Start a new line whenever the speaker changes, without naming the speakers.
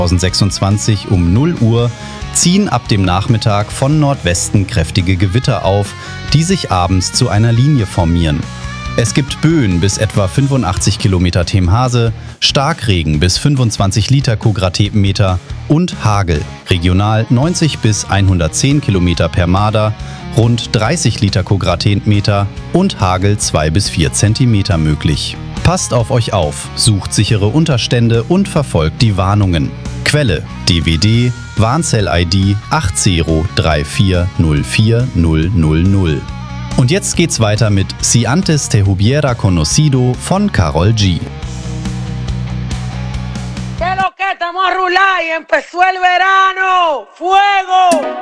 2026 um 0 Uhr ziehen ab dem Nachmittag von Nordwesten kräftige Gewitter auf, die sich abends zu einer Linie formieren. Es gibt Böen bis etwa 85 Kilometer Themhase, Starkregen bis 25 Liter Quadratmeter und Hagel, regional 90 bis 110 Kilometer per Marder, rund 30 Liter Quadratmeter und Hagel 2 bis 4 Zentimeter möglich. Passt auf euch auf, sucht sichere Unterstände und verfolgt die Warnungen. Quelle: DWD, Warnzell-ID 803404000. Und jetzt geht's weiter mit Si antes te hubiera conocido von Karol G.
¿Qué lo que estamos a rular y empezó el verano? ¡Fuego!